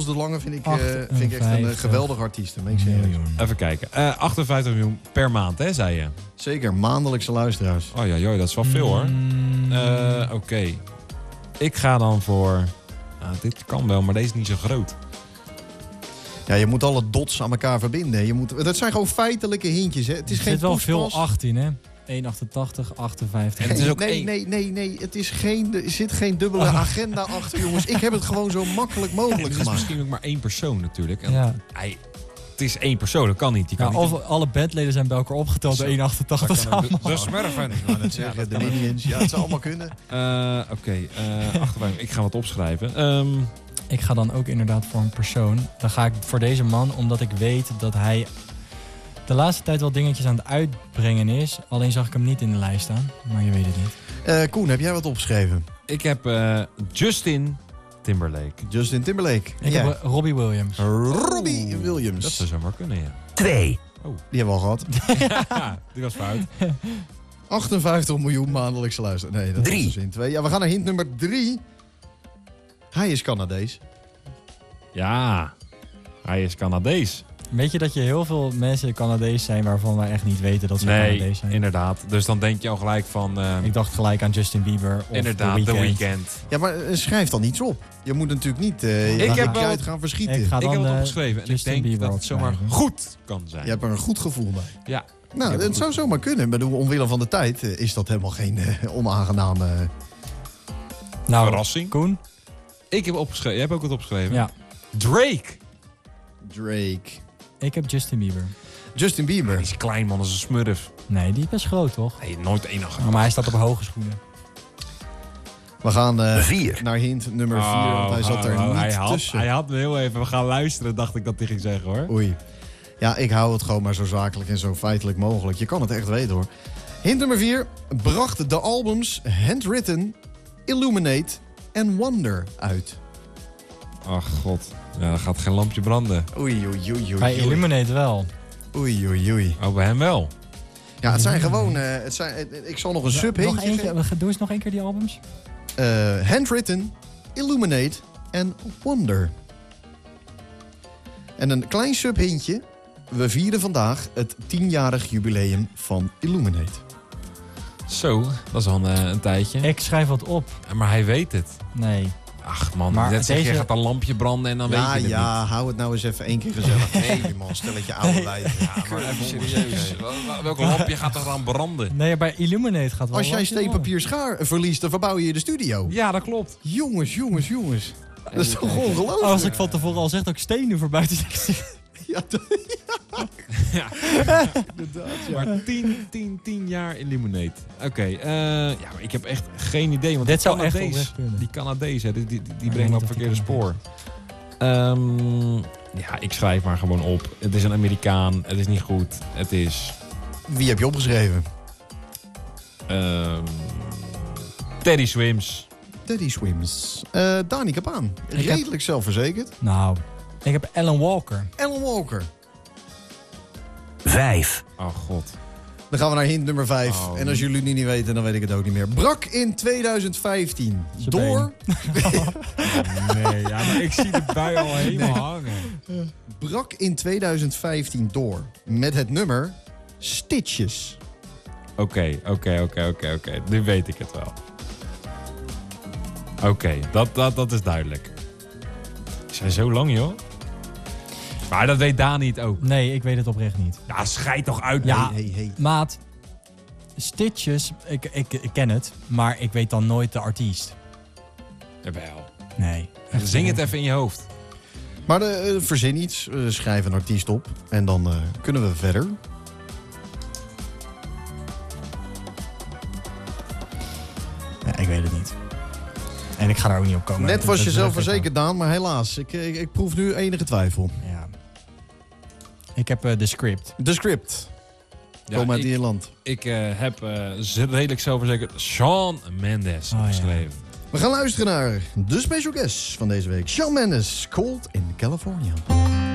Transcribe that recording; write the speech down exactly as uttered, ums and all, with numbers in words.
Niels de Lange vind ik, uh, vind ik echt een uh, geweldige artiest. Even kijken. Uh, achtenvijftig miljoen per maand, hè, zei je? Zeker, maandelijkse luisteraars. Oh ja, joh, dat is wel veel hoor. Mm. Uh, Oké. Okay. Ik ga dan voor... Uh, dit kan wel, maar deze is niet zo groot. Ja, je moet alle dots aan elkaar verbinden. Je moet, dat zijn gewoon feitelijke hintjes. Hè. Het is er geen zit wel poespas. veel achttien, hè? één komma achtentachtig, achtenvijftig. En het is ook nee, nee, nee, nee. Het is geen, er zit geen dubbele oh. agenda achter, jongens. Ik heb het gewoon zo makkelijk mogelijk gemaakt. Het is misschien ook maar één persoon natuurlijk. En ja. hij, het is één persoon, dat kan niet. Je kan ja, niet of alle bandleden zijn bij elkaar opgeteld door één komma achtentachtig samen. De, de Smurfen. Ja, de Minions. Ja, het zou allemaal kunnen. Uh, Oké, okay, uh, ik ga wat opschrijven. Um, ik ga dan ook inderdaad voor een persoon. Dan ga ik voor deze man, omdat ik weet dat hij de laatste tijd wel dingetjes aan het uitbrengen is. Alleen zag ik hem niet in de lijst staan, maar je weet het niet. Uh, Koen, heb jij wat opgeschreven? Ik heb uh, Justin Timberlake. Justin Timberlake. Ik ja. heb uh, Robbie Williams. Robbie Williams. Dat zou zomaar kunnen, ja. Twee. Oh. Die hebben we al gehad. Ja, die was fout. achtenvijftig miljoen maandelijkse luisteren. Nee, dat drie. is in twee. Ja, we gaan naar hint nummer drie. Hij is Canadees. Ja, hij is Canadees. Weet je dat je heel veel mensen Canadees zijn waarvan wij echt niet weten dat ze nee, Canadees zijn? Inderdaad. Dus dan denk je al gelijk van... Uh, ik dacht gelijk aan Justin Bieber of inderdaad, The Weeknd. The Weeknd. Ja, maar uh, schrijf dan iets op. Je moet natuurlijk niet uh, ik heb wel uit gaan verschieten. Ik, ga dan, ik heb het uh, opgeschreven en Justin ik denk Bieber dat het zomaar goed kan zijn. Je hebt er een goed gevoel bij. Ja. Nou, het zou zomaar kunnen. Maar omwille van de tijd uh, is dat helemaal geen uh, onaangename... Uh... Nou, verrassing. Koen? Ik heb opgeschreven. Jij hebt ook wat opgeschreven? Ja. Drake. Drake. Ik heb Justin Bieber. Justin Bieber. Die is klein, man. Dat is een smurf. Nee, die is best groot, toch? Nee, nooit enig. Oh, maar hij staat op hoge schoenen. We gaan uh, vier. naar hint nummer vier, oh, want hij zat er oh, niet hij had, tussen. Hij had me heel even, we gaan luisteren, dacht ik dat hij ging zeggen, hoor. Oei. Ja, ik hou het gewoon maar zo zakelijk en zo feitelijk mogelijk. Je kan het echt weten, hoor. Hint nummer vier bracht de albums Handwritten, Illuminate en Wonder uit. Ach, god. Ja, dan gaat geen lampje branden. Oei, oei, oei, oei. Bij Illuminate wel. Oei, oei, oei. Oh, bij hem wel. Ja, het zijn gewoon... Uh, het zijn, uh, ik zal nog een ja, sub-hintje nog keer, Doe eens nog één keer die albums. Uh, Handwritten, Illuminate en Wonder. En een klein sub-hintje. We vieren vandaag het tienjarig jubileum van Illuminate. Zo, dat is al een, een tijdje. Ik schrijf wat op. Maar hij weet het. Nee. Ach man, maar net zeg deze... je gaat een lampje branden en dan ja, weet je het ja, niet. Ja, hou het nou eens even één keer gezellig. Nee man, stel het je oude nee. wijven. Ja, maar even serieus. Welk lampje gaat er dan branden? Nee, bij Illuminate gaat wel. Als jij steen, papier, schaar verliest, dan verbouw je de studio. Ja, dat klopt. Jongens, jongens, jongens. Dat is toch ongelooflijk? Oh, als ik van tevoren al zeg dat ik stenen voorbij te zeggen. Ja, ja. ja. Inderdaad, ja. Maar tien, tien, tien jaar Illuminate. Oké, okay, uh, ja, maar ik heb echt geen idee. Want dit zou Canadees, echt kunnen. Die Canadees, hè, die, die, die brengen me op het verkeerde spoor. Um, ja, ik schrijf maar gewoon op. Het is een Amerikaan, het is niet goed. Het is... Wie heb je opgeschreven? Um, Teddy Swims. Teddy Swims. Uh, Dani Kapaan. Redelijk heb... zelfverzekerd. Nou... Ik heb Alan Walker. Alan Walker. Vijf. Oh god. Dan gaan we naar hint nummer vijf. Oh, en als jullie het niet weten, dan weet ik het ook niet meer. Brak in twintig vijftien. Door... nee, ja, maar ik zie de bui al helemaal nee. hangen. Brak in twintig vijftien door. Met het nummer Stitches. Oké, oké, oké, oké, oké. Nu weet ik het wel. Oké, okay, dat, dat, dat is duidelijk. Die zijn zo lang, joh. Maar dat weet Daan niet ook. Nee, ik weet het oprecht niet. Ja, schijt toch uit. Ja, hey, hey, hey. Maat. Stitches, ik, ik, ik ken het. Maar ik weet dan nooit de artiest. Jawel. Nee. Zing het even in je hoofd. Maar uh, verzin iets. Uh, schrijf een artiest op. En dan uh, kunnen we verder. Ja, ik weet het niet. En ik ga er ook niet op komen. Net was je zelfverzekerd, Daan, maar helaas. Ik, ik, ik proef nu enige twijfel. Ja. Ik heb uh, de script. De script. Ja, Kom uit Ierland. Ik uh, heb uh, redelijk zelfverzekerd Shawn Mendes oh, geschreven. Ja. We gaan luisteren naar de special guest van deze week. Shawn Mendes, Cold in California.